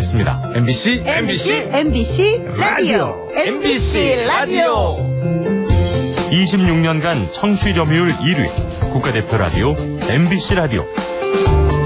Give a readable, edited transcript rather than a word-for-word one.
시작됐습니다. MBC 라디오. MBC 라디오. 26년간 청취 점유율 1위 국가대표 라디오 MBC 라디오.